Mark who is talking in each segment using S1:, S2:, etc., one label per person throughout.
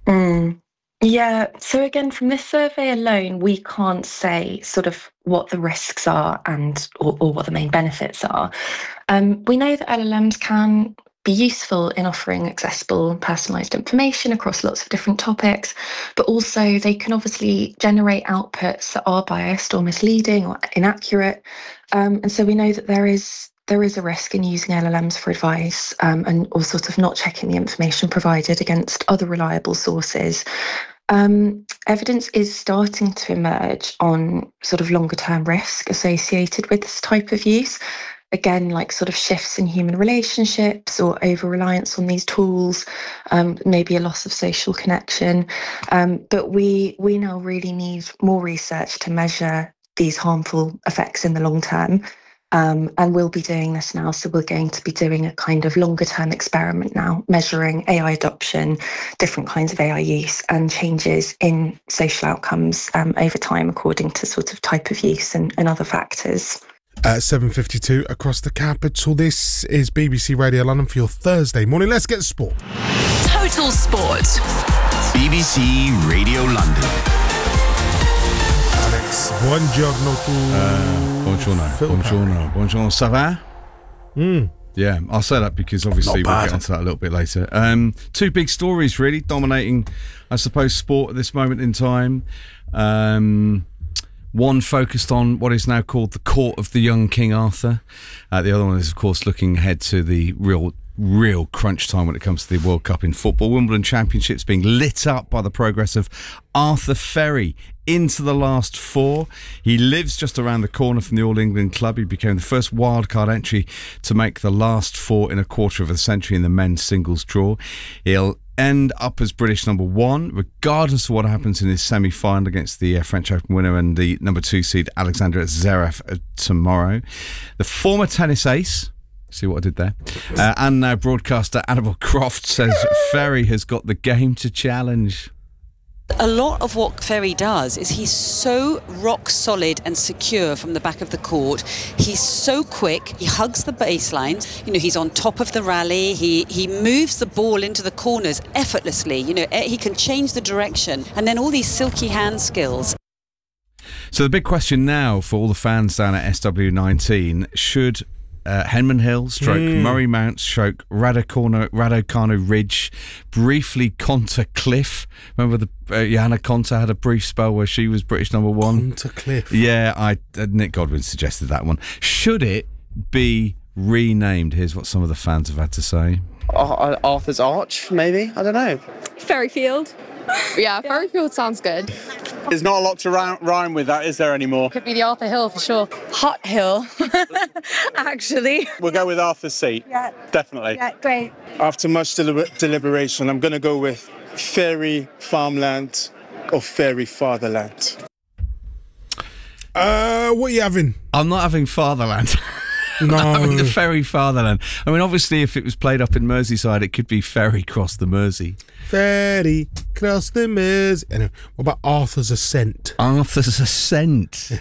S1: Mm. Yeah. So again, from this survey alone, we can't say sort of what the risks are or what the main benefits are. We know that LLMs can be useful in offering accessible and personalized information across lots of different topics, but also they can obviously generate outputs that are biased or misleading or inaccurate. And so we know that there is a risk in using LLMs for advice, or sort of not checking the information provided against other reliable sources. Evidence is starting to emerge on sort of longer term risk associated with this type of use. Again, like sort of shifts in human relationships or over reliance on these tools, maybe a loss of social connection. But we now really need more research to measure these harmful effects in the long term. And we'll be doing this now. So we're going to be doing a kind of longer term experiment now, measuring AI adoption, different kinds of AI use, and changes in social outcomes over time according to sort of type of use and other factors.
S2: 7:52 across the capital. This is BBC Radio London for your Thursday morning. Let's get sport.
S3: Total Sport.
S4: BBC Radio London.
S2: Alex, buongiorno
S5: Buongiorno. Ça va? Yeah, I'll say that because obviously we'll get onto that a little bit later. Two big stories really dominating, I suppose, sport at this moment in time. One focused on what is now called the Court of the Young King Arthur. The other one is, of course, looking ahead to the real crunch time when it comes to the World Cup in football. Wimbledon Championships being lit up by the progress of Arthur Ferry into the last four. He lives just around the corner from the All England club. He became the first wildcard entry to make the last four in a quarter of a century in the men's singles draw. He'll end up as British number one, regardless of what happens in his semi-final against the French Open winner and the number 2 seed Alexander Zverev tomorrow. The former tennis ace, see what I did there, and now broadcaster Annabel Croft says Ferry has got the game to challenge.
S6: A lot of what Ferry does is he's so rock solid and secure from the back of the court. He's so quick. He hugs the baseline. You know, he's on top of the rally. He moves the ball into the corners effortlessly. You know, he can change the direction. And then all these silky hand skills.
S5: So the big question now for all the fans down at SW19, should Henman Hill, Murray Mount, Raducanu Ridge, briefly Conta Cliff. Remember Johanna Conta had a brief spell where she was British number one?
S2: Conta Cliff.
S5: Yeah, Nick Godwin suggested that one. Should it be renamed? Here's what some of the fans have had to say.
S7: Arthur's Arch, maybe? I don't know.
S8: Ferryfield.
S9: Yeah, Ferryfield sounds good.
S7: There's not a lot to rhyme with that, is there, anymore?
S9: Could be the Arthur Hill for sure.
S8: Hot Hill, actually.
S7: We'll go with Arthur's Seat.
S8: Yeah.
S7: Definitely.
S8: Yeah, great.
S10: After much deliberation, I'm going to go with Ferry Farmland or Ferry Fatherland.
S2: What are you having?
S5: I'm not having Fatherland.
S2: No.
S5: I mean, the Ferry Fatherland. I mean, obviously, if it was played up in Merseyside, it could be Ferry Cross the Mersey.
S2: Ferry Cross the Mersey. Anyway, what about Arthur's Ascent?
S5: Arthur's Ascent.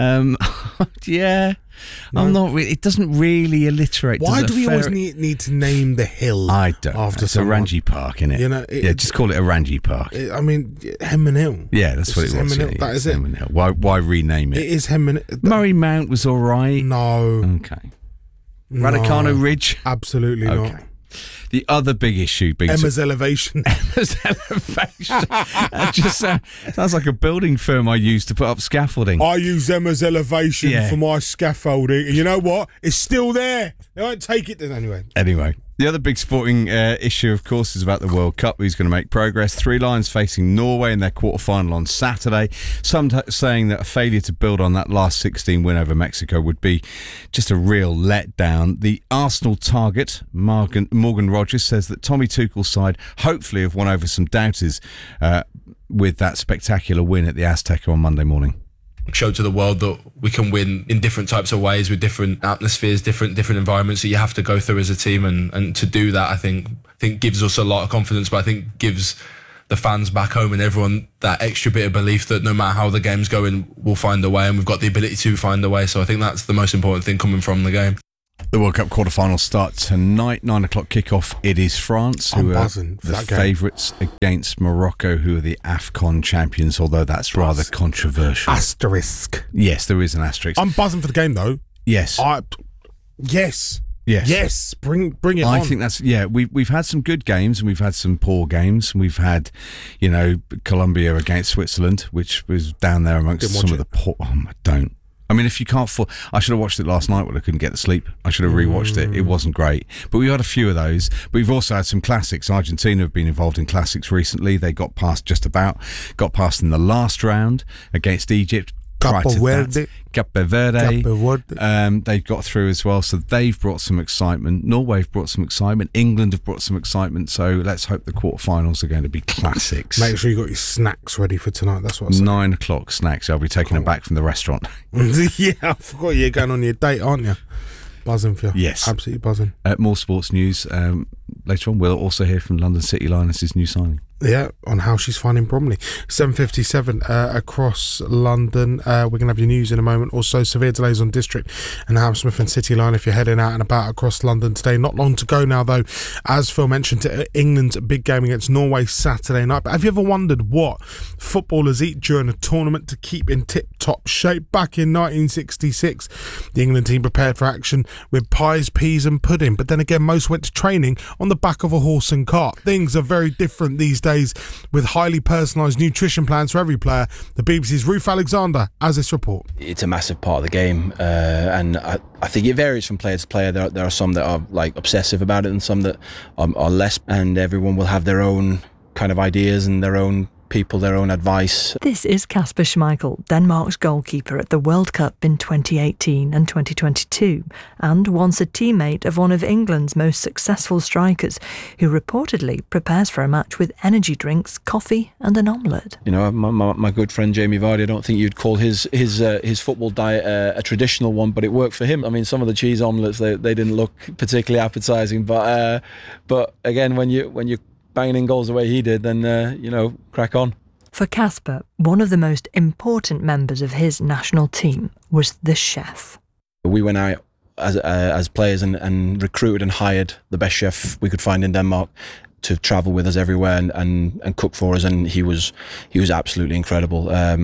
S5: Yeah. No. I'm not really. It doesn't really alliterate.
S2: Why do we always need to name the hill?
S5: I don't.
S2: After
S5: it's Orangi Park, innit?
S2: You know,
S5: just call it Orangi Park.
S2: I mean, Henman Hill.
S5: Yeah, that's what it was.
S2: Hill. That is it.
S5: Henman Hill. Why rename it?
S2: It is Henman.
S5: Murray Mount was all right.
S2: No.
S5: Okay. Raducanu Ridge.
S2: Absolutely not.
S5: The other big issue being
S2: Emma's Elevation.
S5: Emma's Elevation. That just sounds like a building firm I use to put up scaffolding.
S2: I use Emma's Elevation for my scaffolding. And you know what? It's still there. They won't take it anyway.
S5: The other big sporting issue, of course, is about the World Cup. Who's going to make progress? Three Lions facing Norway in their quarter-final on Saturday. Some saying that a failure to build on that last 16 win over Mexico would be just a real letdown. The Arsenal target, Morgan Rogers, says that Tommy Tuchel's side hopefully have won over some doubters with that spectacular win at the Azteca on Monday morning.
S11: Show to the world that we can win in different types of ways with different atmospheres, different environments that you have to go through as a team, and to do that I think gives us a lot of confidence, but I think gives the fans back home and everyone that extra bit of belief that no matter how the game's going, we'll find a way, and we've got the ability to find a way. So I think that's the most important thing coming from the game.
S5: The World Cup quarterfinals start tonight, 9 o'clock kickoff. It is France who are the favourites against Morocco, who are the AFCON champions, although that's rather controversial.
S2: Asterisk.
S5: Yes, there is an asterisk.
S2: I'm buzzing for the game, though.
S5: Yes.
S2: Yes.
S5: Yes.
S2: Yes. Bring it on.
S5: I think that's, we've had some good games and we've had some poor games. We've had, Colombia against Switzerland, which was down there amongst some of the poor. Don't. I mean, if you can't I should have watched it last night when I couldn't get to sleep. I should have rewatched it. It wasn't great. But we had a few of those. But we've also had some classics. Argentina have been involved in classics recently. They got past in the last round against Egypt. Cape Verde. They've got through as well, so they've brought some excitement. Norway have brought some excitement. England have brought some excitement. So let's hope the quarterfinals are going to be classics.
S2: Make sure you got your snacks ready for tonight. That's what I'm saying.
S5: 9 o'clock snacks. I'll be taking them back from the restaurant.
S2: Yeah, I forgot you're going on your date, aren't you? Buzzing for you.
S5: Yes.
S2: Absolutely buzzing.
S5: More sports news later on. We'll also hear from London City Lionesses' new signing.
S2: Yeah, on how she's finding Bromley. 7:57 across London. We're going to have your news in a moment. Also, severe delays on District and Hammersmith and City Line if you're heading out and about across London today. Not long to go now, though. As Phil mentioned, England's big game against Norway Saturday night. But have you ever wondered what footballers eat during a tournament to keep in tip-top shape? Back in 1966, the England team prepared for action with pies, peas and pudding. But then again, most went to training on the back of a horse and cart. Things are very different these days, with highly personalised nutrition plans for every player. The BBC's Ruth Alexander has this report.
S12: It's a massive part of the game, and I think it varies from player to player. There are some that are like obsessive about it and some that are less, and everyone will have their own kind of ideas and their own people, their own advice.
S13: This is Kasper Schmeichel, Denmark's goalkeeper at the World Cup in 2018 and 2022, and once a teammate of one of England's most successful strikers, who reportedly prepares for a match with energy drinks, coffee and an omelette.
S12: You know, my good friend Jamie Vardy, I don't think you'd call his football diet a traditional one, but it worked for him. I mean, some of the cheese omelettes, they didn't look particularly appetising, but again, when you're banging in goals the way he did, then, crack on.
S13: For Kasper, one of the most important members of his national team was the chef.
S12: We went out as players and recruited and hired the best chef we could find in Denmark to travel with us everywhere and cook for us, and he was absolutely incredible.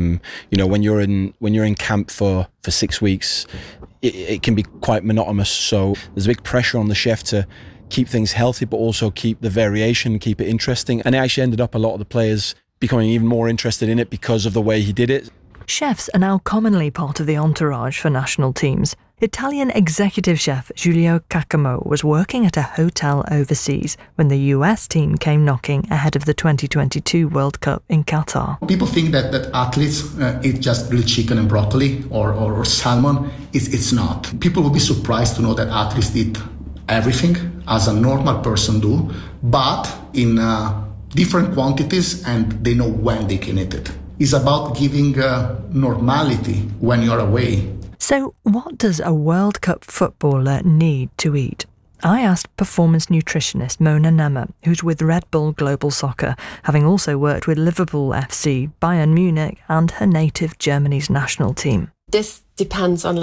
S12: When you're in camp for 6 weeks, it can be quite monotonous, so there's a big pressure on the chef to keep things healthy, but also keep the variation, keep it interesting. And it actually ended up a lot of the players becoming even more interested in it because of the way he did it.
S13: Chefs are now commonly part of the entourage for national teams. Italian executive chef Giulio Cacamo was working at a hotel overseas when the US team came knocking ahead of the 2022 World Cup in Qatar.
S14: People think that athletes eat just grilled chicken and broccoli or salmon. It's not. People will be surprised to know that athletes eat everything as a normal person do, but in different quantities, and they know when they can eat it. It's about giving normality when you're away.
S13: So what does a World Cup footballer need to eat? I asked performance nutritionist Mona Nemmer, who's with Red Bull Global Soccer, having also worked with Liverpool FC, Bayern Munich and her native Germany's national team.
S15: This depends on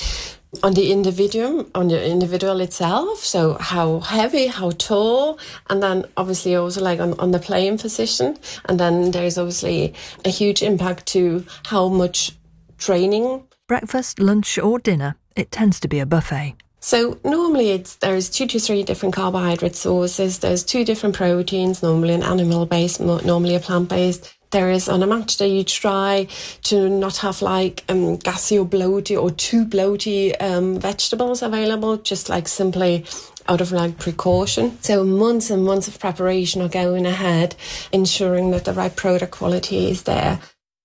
S15: the individual itself, so how heavy, how tall, and then obviously also on the playing position, and then there's obviously a huge impact to how much training.
S13: Breakfast, lunch or dinner, it tends to be a buffet.
S15: So normally there's 2 to 3 different carbohydrate sources, there's 2 different proteins, normally an animal based, normally a plant based. There is, on a match day, you try to not have gassy or bloaty or too bloaty vegetables available, just simply out of precaution. So months and months of preparation are going ahead, ensuring that the right product quality is there.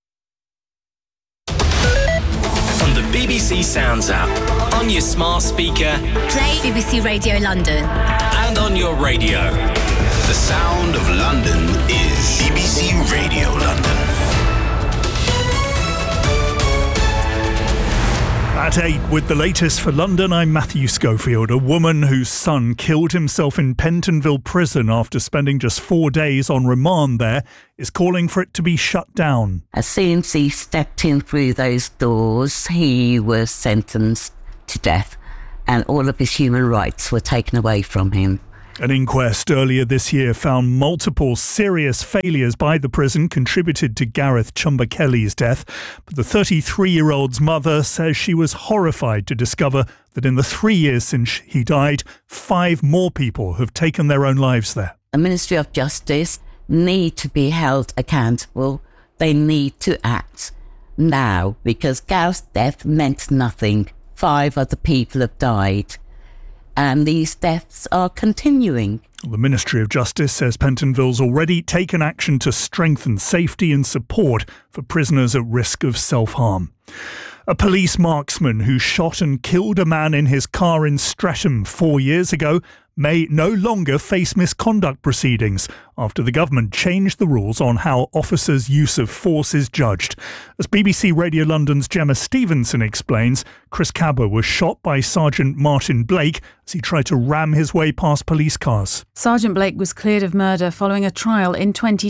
S16: On the BBC Sounds app, on your smart speaker,
S17: play BBC Radio London,
S16: and on your radio.
S4: The sound of London is BBC Radio London.
S18: At 8, with the latest for London, I'm Matthew Schofield. A woman whose son killed himself in Pentonville prison after spending just 4 days on remand there is calling for it to be shut down.
S19: As soon as he stepped in through those doors, he was sentenced to death. and all of his human rights were taken away from him.
S18: An inquest earlier this year found multiple serious failures by the prison contributed to Gareth Chumba Kelly's death. But the 33-year-old's mother says she was horrified to discover that in the 3 years since he died, 5 more people have taken their own lives there.
S19: The Ministry of Justice need to be held accountable. They need to act now, because Gareth's death meant nothing. 5 other people have died, and these deaths are continuing.
S18: The Ministry of Justice says Pentonville's already taken action to strengthen safety and support for prisoners at risk of self-harm. A police marksman who shot and killed a man in his car in Streatham 4 years ago may no longer face misconduct proceedings after the government changed the rules on how officers' use of force is judged. As BBC Radio London's Gemma Stevenson explains, Chris Cabba was shot by Sergeant Martin Blake as he tried to ram his way past police cars.
S20: Sergeant Blake was cleared of murder following a trial in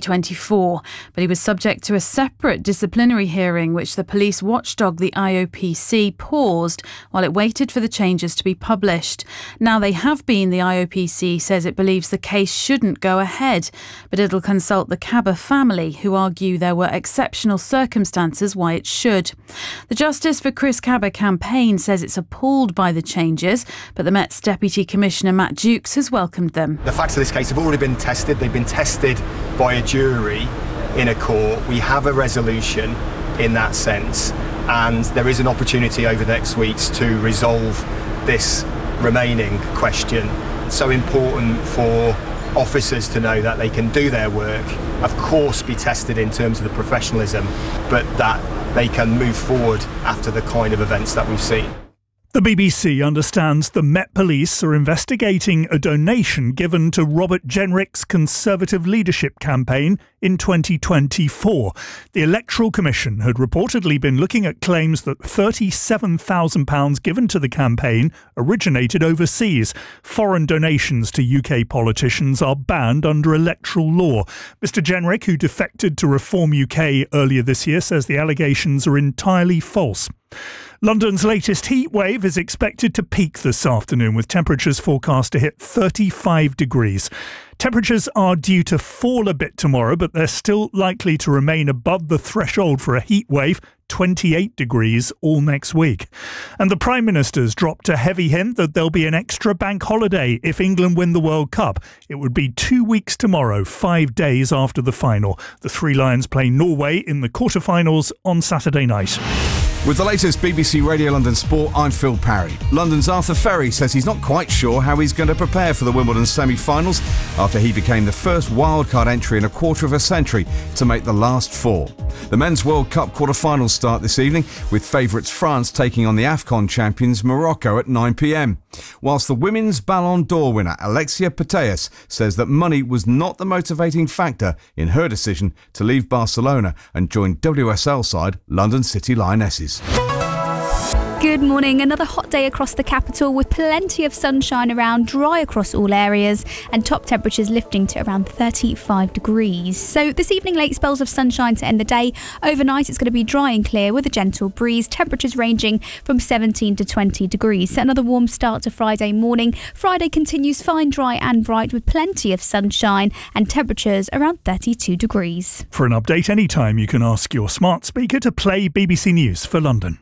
S20: 2024, but he was subject to a separate disciplinary hearing which the police watchdog, the IOPC, paused while it waited for the changes to be published. Now they have been. The IOPC says it believes the case shouldn't go ahead, but it'll consult the Cabba family, who argue there were exceptional circumstances why it should. The Justice for Chris Cabba campaign says it's appalled by the changes, but the Met's Deputy Commissioner Matt Dukes has welcomed them.
S21: The facts of this case have already been tested. They've been tested by a jury in a court. We have a resolution in that sense, and there is an opportunity over the next weeks to resolve this remaining question. It's so important for officers to know that they can do their work, of course be tested in terms of the professionalism, but that they can move forward after the kind of events that we've seen.
S18: The BBC understands the Met Police are investigating a donation given to Robert Jenrick's Conservative leadership campaign in 2024. The Electoral Commission had reportedly been looking at claims that £37,000 given to the campaign originated overseas. Foreign donations to UK politicians are banned under electoral law. Mr Jenrick, who defected to Reform UK earlier this year, says the allegations are entirely false. London's latest heat wave is expected to peak this afternoon, with temperatures forecast to hit 35 degrees. Temperatures are due to fall a bit tomorrow, but they're still likely to remain above the threshold for a heat wave, 28 degrees all next week. And the Prime Minister's dropped a heavy hint that there'll be an extra bank holiday if England win the World Cup. It would be 2 weeks tomorrow, 5 days after the final. The Three Lions play Norway in the quarterfinals on Saturday night.
S5: With the latest BBC Radio London Sport, I'm Phil Parry. London's Arthur Ferry says he's not quite sure how he's going to prepare for the Wimbledon semi-finals after he became the first wildcard entry in a quarter of a century to make the last 4. The Men's World Cup quarter-finals start this evening, with favourites France taking on the AFCON champions Morocco at 9 p.m. Whilst the women's Ballon d'Or winner Alexia Putellas says that money was not the motivating factor in her decision to leave Barcelona and join WSL side London City Lionesses.
S22: Good morning. Another hot day across the capital with plenty of sunshine around, dry across all areas, and top temperatures lifting to around 35 degrees. So this evening, late spells of sunshine to end the day. Overnight, it's going to be dry and clear with a gentle breeze. Temperatures ranging from 17 to 20 degrees. So another warm start to Friday morning. Friday continues fine, dry and bright with plenty of sunshine and temperatures around 32 degrees.
S18: For an update anytime, you can ask your smart speaker to play BBC News for London.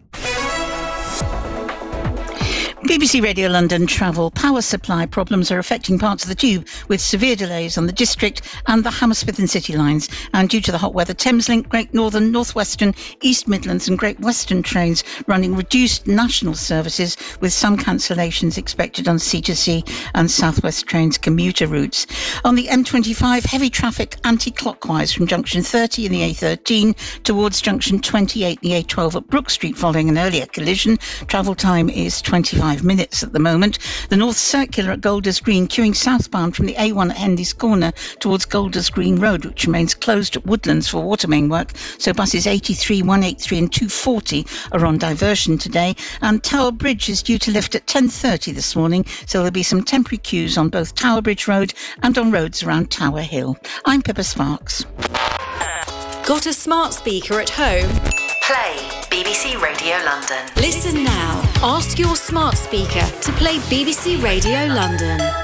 S23: BBC Radio London travel. Power supply problems are affecting parts of the Tube, with severe delays on the District and the Hammersmith and City lines. And due to the hot weather, Thameslink, Great Northern, North Western, East Midlands and Great Western trains running reduced national services, with some cancellations expected on C2C and South West trains commuter routes. On the M25, heavy traffic anti-clockwise from junction 30 in the A13 towards junction 28 in the A12 at Brook Street following an earlier collision. Travel time is 25 minutes at the moment. The North Circular at Golders Green queuing southbound from the A1 at Hendy's Corner towards Golders Green Road, which remains closed at Woodlands for water main work. So buses 83, 183 and 240 are on diversion today. And Tower Bridge is due to lift at 10:30 this morning, so there'll be some temporary queues on both Tower Bridge Road and on roads around Tower Hill. I'm Pippa Sparks.
S3: Got a smart speaker at home? Play BBC Radio London. Listen now. Ask your smart speaker to play BBC Radio London.